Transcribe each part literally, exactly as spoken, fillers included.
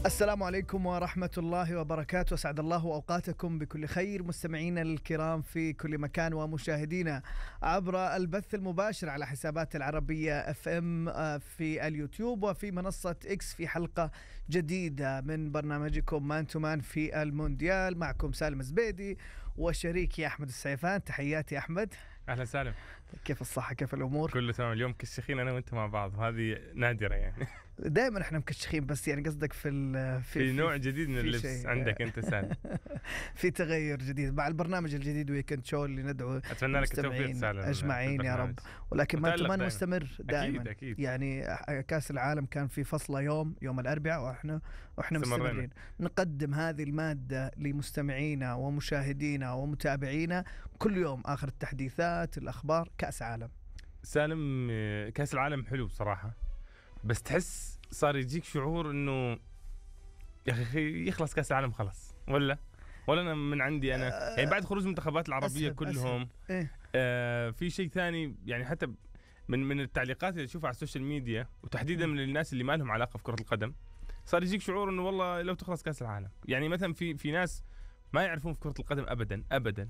السلام عليكم ورحمة الله وبركاته. أسعد الله أوقاتكم بكل خير مستمعينا الكرام في كل مكان ومشاهدينا عبر البث المباشر على حسابات العربية اف ام في اليوتيوب وفي منصة اكس في حلقة جديدة من برنامجكم مان تو مان في المونديال. معكم سالم الزبيدي وشريكي أحمد السيفان. تحياتي أحمد. أهلا سالم، كيف الصحة كيف الأمور؟ كله تمام. اليوم كشخين أنا وأنت مع بعض وهذه نادرة يعني. دائما احنا مكشخين بس يعني قصدك في في, في نوع جديد من اللبس عندك انت سالم. في تغير جديد مع البرنامج الجديد ويكند شو اللي ندعو اتمنى لك التوفيق سالم اجمعين يا رب. ولكن ما تمان مستمر دائما أكيد أكيد. يعني كاس العالم كان في فصله يوم يوم الاربعاء واحنا واحنا مستمرين نقدم هذه الماده لمستمعينا ومشاهدينا ومتابعينا كل يوم. اخر التحديثات الاخبار كاس عالم. سالم كاس العالم حلو بصراحه، بس تحس صار يجيك شعور انه يا اخي يخلص كاس العالم خلاص، ولا ولا انا من عندي انا يعني بعد خروج المنتخبات العربيه أسهب كلهم أسهب. إيه؟ آه في شيء ثاني يعني حتى من من التعليقات اللي تشوفها على السوشيال ميديا وتحديدا من الناس اللي ما لهم علاقه في كره القدم، صار يجيك شعور انه والله لو تخلص كاس العالم. يعني مثلا في في ناس ما يعرفون في كره القدم ابدا ابدا،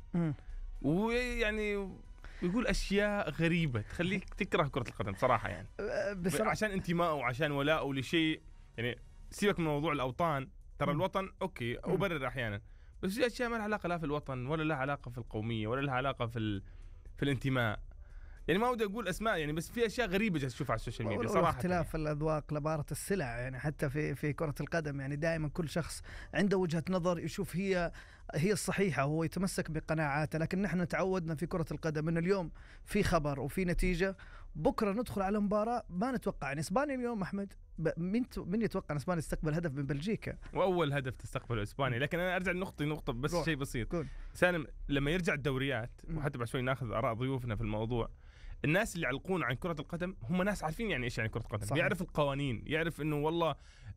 ويعني ويقول أشياء غريبة تخليك تكره كرة القدم صراحة يعني بصراحة. عشان انتماء وعشان ولاء لشيء يعني. سيبك من موضوع الأوطان، ترى الوطن أوكي أبرر أحيانا، بس في أشياء ما لها علاقة لا في الوطن ولا لها علاقة في القومية ولا لها علاقة في ال... في الانتماء. يعني ما ودي أقول أسماء يعني، بس في أشياء غريبة جالس تشوفها على السوشيال ميديا صراحة. اختلاف يعني. الأذواق لبارة السلع يعني. حتى في في كرة القدم يعني دائما كل شخص عنده وجهة نظر يشوف هي هي الصحيحة وهو يتمسك بقناعاته. لكن نحن تعودنا في كرة القدم من اليوم في خبر وفي نتيجة، بكرة ندخل على مباراة ما نتوقع. يعني إسبانيا اليوم أحمد من من يتوقع أن إسبانيا تستقبل هدف من بلجيكا، وأول هدف تستقبله إسبانيا. لكن أنا أرجع لنقطة نقطة بس شيء بسيط كون. سالم لما يرجع الدوريات وحتى بعد شوي ناخذ آراء ضيوفنا في الموضوع، الناس اللي يعلقون عن كرة القدم هم ناس عارفين يعني إيش يعني كرة القدم. صحيح. يعرف القوانين، يعرف إنه والله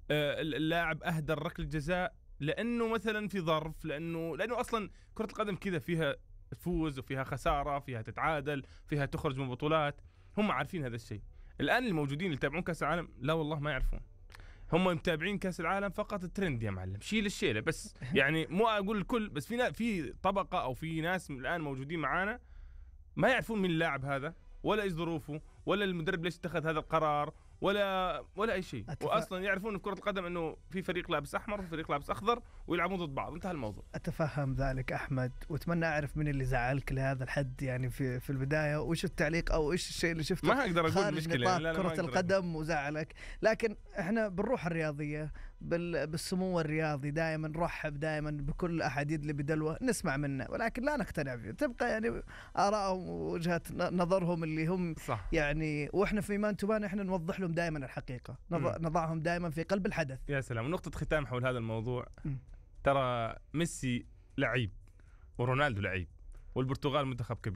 اللاعب أهدر ركلة جزاء لأنه مثلا في ظرف، لأنه لأنه أصلا كرة القدم كذا فيها فوز وفيها خسارة، فيها تتعادل، فيها تخرج من بطولات. هم عارفين هذا الشيء. الآن الموجودين اللي يتابعون كأس العالم لا والله ما يعرفون. هم متابعين كأس العالم فقط الترند يا معلم، شيل الشيلة بس. يعني مو أقول الكل، بس في في طبقة أو في ناس الآن موجودين معانا ما يعرفون مين اللاعب هذا ولا ايش ظروفه ولا المدرب ليش اتخذ هذا القرار ولا ولا اي شيء. أتف... واصلا يعرفون في كرة القدم انه في فريق لابس احمر وفريق لابس اخضر ويلعبون ضد بعض، انتهى الموضوع. اتفهم ذلك احمد، واتمنى اعرف من اللي زعلك لهذا الحد يعني في في البدايه، وايش التعليق او ايش الشيء اللي شفته ما اقدر اقول مشكله لا لا كرة القدم وزعلك. لكن احنا بالروح الرياضيه بال... بالسمو الرياضي دائما نرحب دائما بكل احد يدلي بدلوه نسمع منه، ولكن لا نقتنع فيه. تبقى يعني ارائهم ووجهات نظرهم اللي هم صح. يعني واحنا في مان تو مان احنا نوضح لهم دائما الحقيقه، نضع نضعهم دائما في قلب الحدث. يا سلام. ونقطه ختام حول هذا الموضوع، م. ترى ميسي لعيب ورونالدو لعيب والبرتغال منتخب كبير.